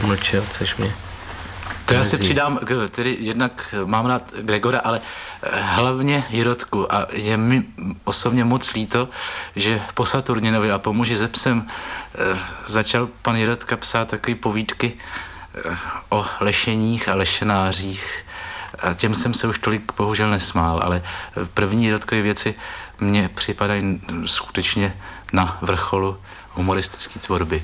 mlčel, což mě... To já si přidám, tedy jednak mám rád Gregora, ale hlavně Jirotku a je mi osobně moc líto, že po Saturninovi a po Muži se psem začal pan Jirotka psát takové povídky o lešeních a lešenářích. A těm jsem se už tolik bohužel nesmál, ale první Jirotkovy věci mně připadají skutečně na vrcholu humoristické tvorby.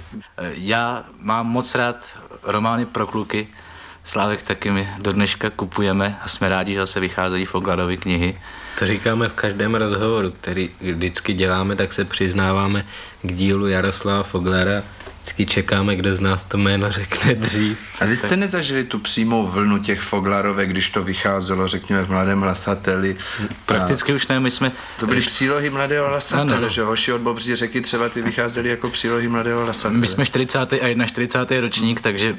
Já mám moc rád romány pro kluky, Slávek taky my do dneška kupujeme a jsme rádi, že zase vycházejí Foglarovy knihy. To říkáme v každém rozhovoru, který vždycky děláme, tak se přiznáváme k dílu Jaroslava Foglara. Vždycky čekáme, kdo z nás to jméno řekne dřív. A vy jste nezažili tu přímou vlnu těch Foglarovek, když to vycházelo, řekněme, v Mladém hlasateli? Prakticky už ne, my jsme... To byly přílohy Mladého hlasatele, že hoši od Bobří řeky třeba ty vycházely jako přílohy Mladého hlasatele. My jsme 40. a 41. ročník, takže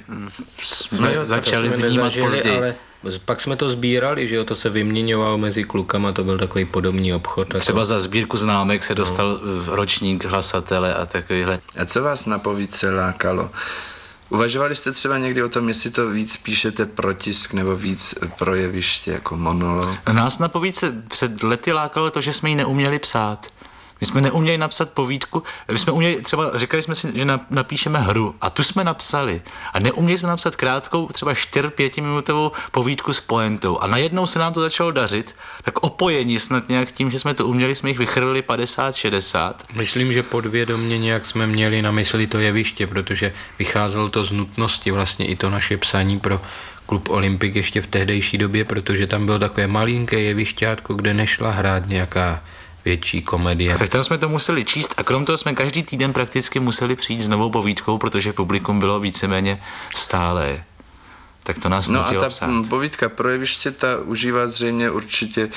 jsme začali vnímat později. Ale pak jsme to sbírali, že jo, to se vyměňovalo mezi klukama, to byl takový podobný obchod. Třeba za sbírku známek se dostal ročník hlasatele a takovýhle. A co vás na povídce lákalo? Uvažovali jste třeba někdy o tom, jestli to víc píšete pro tisk nebo víc pro jeviště jako monolog? Nás na povídce před lety lákalo to, že jsme ji neuměli psát. My jsme neuměli napsat povídku, my jsme uměli, třeba říkali jsme si, že napíšeme hru a tu jsme napsali a neuměli jsme napsat krátkou, třeba 4-5 minutovou povídku s pointou a najednou se nám to začalo dařit, tak opojení snad nějak tím, že jsme to uměli, jsme jich vychrlili 50-60. Myslím, že podvědomě nějak jsme měli na mysli to jeviště, protože vycházelo to z nutnosti vlastně i to naše psaní pro klub Olympik ještě v tehdejší době, protože tam bylo takové malinké jevišťátko, kde nešla hrát nějaká větší komedie. Tak tam jsme to museli číst a krom toho jsme každý týden prakticky museli přijít s novou povídkou, protože publikum bylo víceméně stálé. Tak to nás nutilo psát. No a ta povídka pro jeviště, ta užívá zřejmě určitě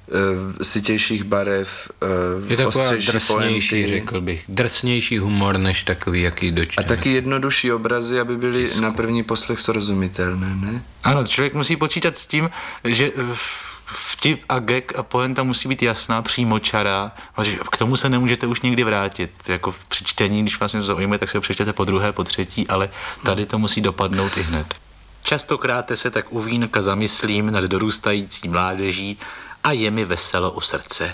sytějších barev, je taková drsnější, pointy. řekl bych. Drsnější humor, než takový, jaký dočteme. A taky jednodušší obrazy, aby byly na první poslech srozumitelné, ne? Ano, člověk musí počítat s tím, že vtip a gag a poenta musí být jasná, přímočará. K tomu se nemůžete už nikdy vrátit. Jako při čtení, když vás něco zaujme, tak si ho přečtete po druhé, po třetí, ale tady to musí dopadnout i hned. Častokrát se tak u vínka zamyslím nad dorůstající mládeží a je mi veselo u srdce.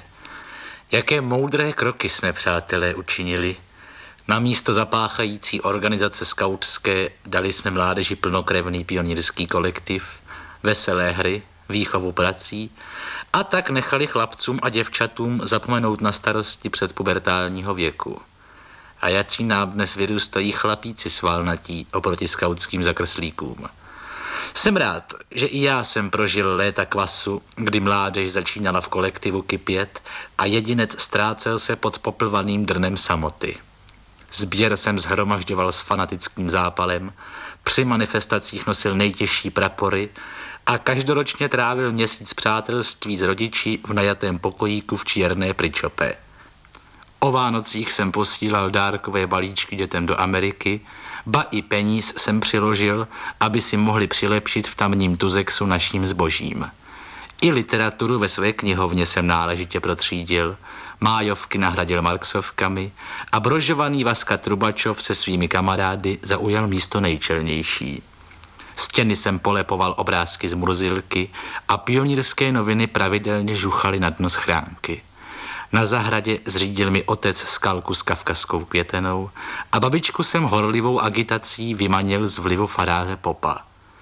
Jaké moudré kroky jsme, přátelé, učinili. Na místo zapáchající organizace skautské dali jsme mládeži plnokrevný pionýrský kolektiv, veselé hry, výchovu prací a tak nechali chlapcům a děvčatům zapomenout na starosti předpubertálního věku. A jací nám dnes vyrůstají chlapíci svalnatí oproti skautským zakrslíkům. Jsem rád, že i já jsem prožil léta kvasu, kdy mládež začínala v kolektivu kypět a jedinec ztrácel se pod poplvaným drnem samoty. Sběr jsem shromažďoval s fanatickým zápalem, při manifestacích nosil nejtěžší prapory a každoročně trávil měsíc přátelství s rodiči v najatém pokojíku v Čierné Pričope. O Vánocích jsem posílal dárkové balíčky dětem do Ameriky, ba i peníz jsem přiložil, aby si mohli přilepšit v tamním Tuzexu naším zbožím. I literaturu ve své knihovně jsem náležitě protřídil, májovky nahradil marxovkami a brožovaný Vaska Trubačov se svými kamarády zaujal místo nejčelnější. Stěny jsem polepoval obrázky z Murzilky a pionýrské noviny pravidelně žuchaly na dno schránky. Na zahradě zřídil mi otec skalku s kavkazskou květenou a babičku jsem horlivou agitací vymanil z vlivu faráře Popa.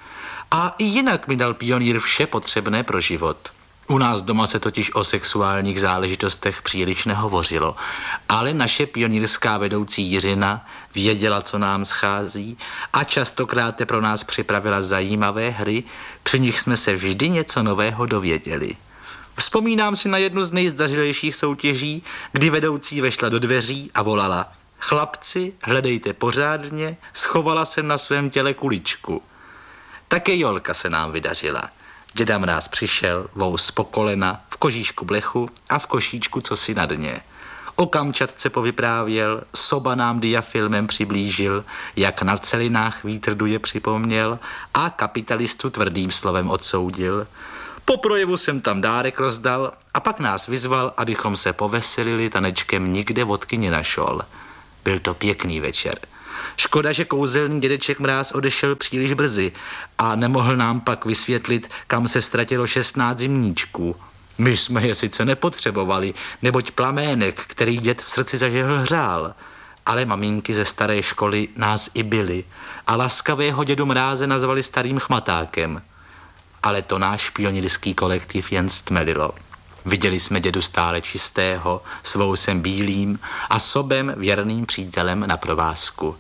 A i jinak mi dal pionýr vše potřebné pro život. U nás doma se totiž o sexuálních záležitostech příliš nehovořilo, ale naše pionýrská vedoucí Jiřina věděla, co nám schází a častokrát pro nás připravila zajímavé hry, při nich jsme se vždy něco nového dověděli. Vzpomínám si na jednu z nejzdařilejších soutěží, kdy vedoucí vešla do dveří a volala: chlapci, hledejte pořádně, schovala jsem na svém těle kuličku. Také Jolka se nám vydařila. Děda Mráz přišel, vous po kolena, v kožíšku blechu a v košíčku cosi na dně. O Kamčatce povyprávěl, Soba nám diafilmem přiblížil, jak na celinách vítr duje připomněl a kapitalistu tvrdým slovem odsoudil. Po projevu jsem tam dárek rozdal a pak nás vyzval, abychom se poveselili tanečkem, nikde vodky nenašel. Byl to pěkný večer. Škoda, že kouzelný dědeček Mráz odešel příliš brzy a nemohl nám pak vysvětlit, kam se ztratilo 16 zimníčků. My jsme je sice nepotřebovali, neboť plamének, který děd v srdci zažehl, hřál. Ale maminky ze staré školy nás i byly a laskavého dědu Mráze nazvali starým chmatákem. Ale to náš pionýrský kolektiv jen stmelilo. Viděli jsme dědu stále čistého, s vousem bílým a sobem věrným přítelem na provázku.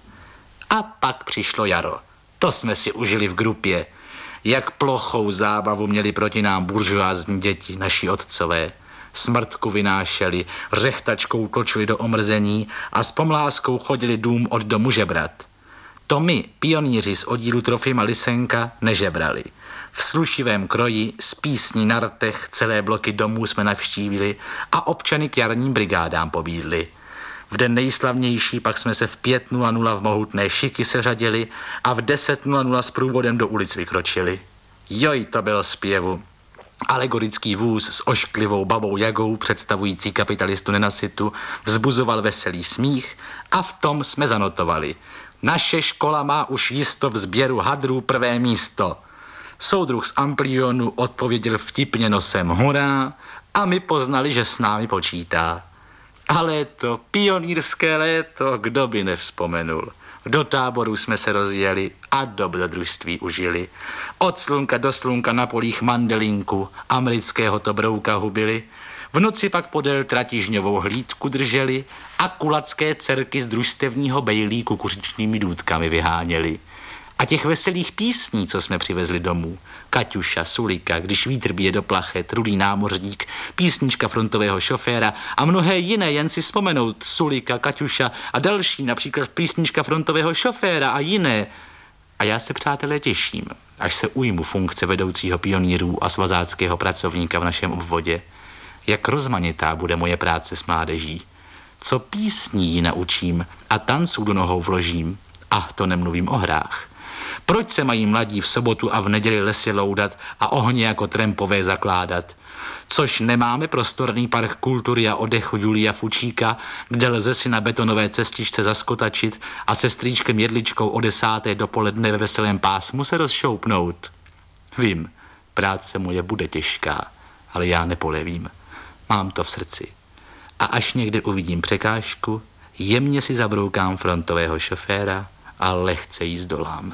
A pak přišlo jaro. To jsme si užili v grupě. Jak plochou zábavu měli proti nám buržoázní děti, naši otcové. Smrtku vynášeli, řechtačkou točili do omrzení a s pomláskou chodili dům od domu žebrat. To my, pionýři z oddílu Trofima Lysenka, nežebrali. V slušivém kroji s písní na rtech celé bloky domů jsme navštívili a občany k jarním brigádám pobídli. V den nejslavnější pak jsme se v 5:00 v mohutné šiky seřadili a v 10:00 s průvodem do ulic vykročili. Joj, to bylo zpěvu. Alegorický vůz s ošklivou babou Jagou, představující kapitalistu nenasytu, vzbuzoval veselý smích a v tom jsme zanotovali. Naše škola má už jisto v sběru hadrů 1. místo. Soudruh z Amplionu odpověděl vtipně nosem hurá a my poznali, že s námi počítá. Ale to pionýrské léto, kdo by nevzpomenul. Do táboru jsme se rozjeli a dobrodružství užili. Od slunka do slunka na polích mandelinku, amerického to brouka hubili. V noci pak podél trati žňovou hlídku drželi a kulacké dcerky z družstevního bejlí kukuřičnými důtkami vyháněli. A těch veselých písní, co jsme přivezli domů, Kaťuša, Sulika, Když vítr bije do plachet, Rudý námořník, písnička frontového šoféra a mnohé jiné, jen si vzpomenout, Sulika, Kaťuša a další, například písnička frontového šoféra a jiné. A já se, přátelé, těším, až se ujmu funkce vedoucího pionýrů a svazáckého pracovníka v našem obvodě. Jak rozmanitá bude moje práce s mládeží. Co písní ji naučím a tanců do nohou vložím. A to nemluvím o hrách. Proč se mají mladí v sobotu a v neděli lesy loudat a ohně jako trampové zakládat? Což nemáme prostorný park kultury a oddechu Julia Fučíka, kde lze si na betonové cestičce zaskotačit a se strýčkem Jedličkou o 10. dopoledne ve veselém pásmu se rozšoupnout. Vím, práce moje bude těžká, ale já nepolevím. Mám to v srdci. A až někde uvidím překážku, jemně si zabroukám frontového šoféra a lehce jí zdolám.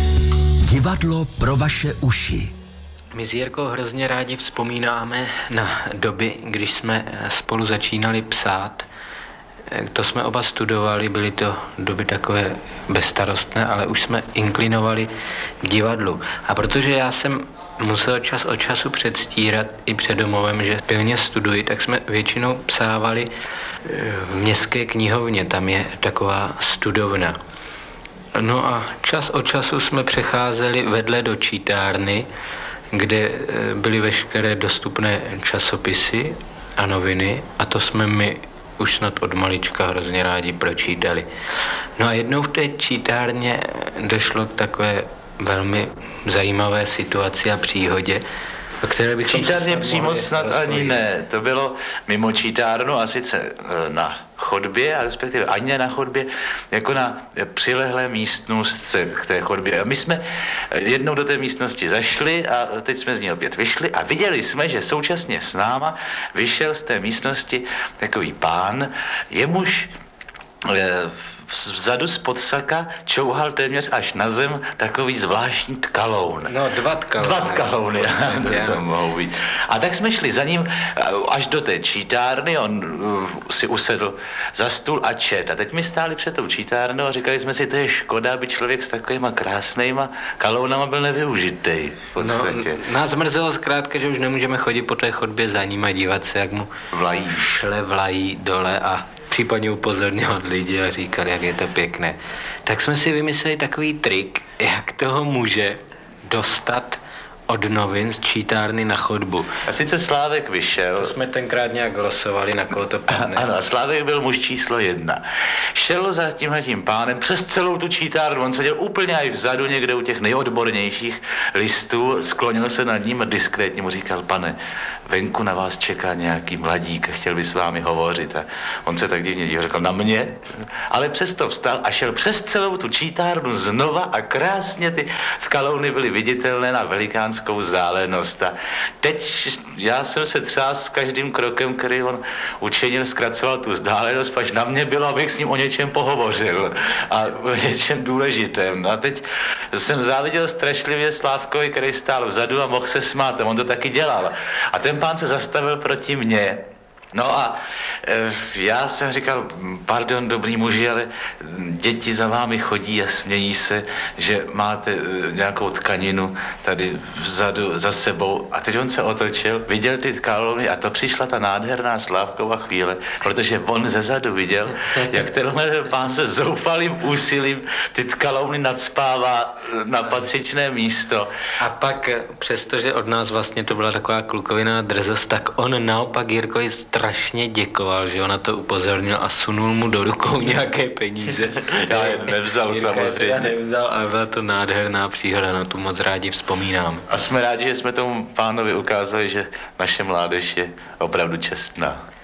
Divadlo pro vaše uši. My s Jirkou hrozně rádi vzpomínáme na doby, když jsme spolu začínali psát. To jsme oba studovali, byly to doby takové bezstarostné, ale už jsme inklinovali k divadlu. A protože já jsem musel čas od času předstírat i před domovem, že pilně studuji, tak jsme většinou psávali v městské knihovně, tam je taková studovna. No a čas od času jsme přecházeli vedle do čítárny, kde byly veškeré dostupné časopisy a noviny a to jsme my už snad od malička hrozně rádi pročítali. No a jednou v té čítárně došlo k takové velmi zajímavé situaci a příhodě, o které bychom Čítárně přímo snad ani ne, to bylo mimo čítárnu a sice na chodbě, a respektive ani ne na chodbě, jako na přilehlé místnostce k té chodbě. A my jsme jednou do té místnosti zašli a teď jsme z ní opět vyšli a viděli jsme, že současně s náma vyšel z té místnosti takový pán, jemuž vzadu z podsaka čouhal téměř až na zem takový zvláštní tkaloun. No, dva tkalouny. To mohou být. A tak jsme šli za ním až do té čítárny, on si usedl za stůl a čet. A teď my stáli před tou čítárnou a říkali jsme si, to je škoda, aby člověk s takovýma krásnýma kalounama byl nevyužitý v podstatě. No, nás mrzelo zkrátka, že už nemůžeme chodit po té chodbě za ním a dívat se, jak mu vlají dole a případně upozorňovat lidi a říkali, jak je to pěkné. Tak jsme si vymysleli takový trik, jak toho muže dostat od novin z čítárny na chodbu. A sice Slávek vyšel. To jsme tenkrát nějak losovali, na koho to padne. Ano, a Slávek byl muž číslo 1. Šel za tímhletím pánem přes celou tu čítárnu, on seděl úplně i vzadu někde u těch nejodbornějších listů, sklonil se nad ním a diskrétně mu říkal, pane, venku na vás čeká nějaký mladík a chtěl by s vámi hovořit. A on se tak divně díval, řekl, na mě? Ale přesto vstal a šel přes celou tu čítárnu znova a krásně ty kalouny byly viditelné na velikánskou vzdálenost. A teď já jsem se třás s každým krokem, který on učinil, zkracoval tu vzdálenost, až na mě bylo, abych s ním o něčem pohovořil a o něčem důležitém. A teď jsem záviděl strašlivě Slávkovi, který stál vzadu a mohl se smát. A on to taky dělal. A ten pán se zastavil proti mně. No a já jsem říkal, pardon, dobrý muži, ale děti za vámi chodí a smějí se, že máte nějakou tkaninu tady vzadu za sebou. A teď on se otočil, viděl ty kalouny a to přišla ta nádherná Slávkova chvíle, protože on zezadu viděl, jak tenhle pán se zoufalým úsilím ty kalouny nacpává na patřičné místo. A pak, přestože od nás vlastně to byla taková klukovina drzost, tak on naopak Jirkovi strašně děkoval, že on na to upozornil a sunul mu do rukou nějaké peníze. Já je nevzal samozřejmě. Já nevzal, ale byla to nádherná příhoda, na tu moc rádi vzpomínám. A jsme rádi, že jsme tomu pánovi ukázali, že naše mládež je opravdu čestná.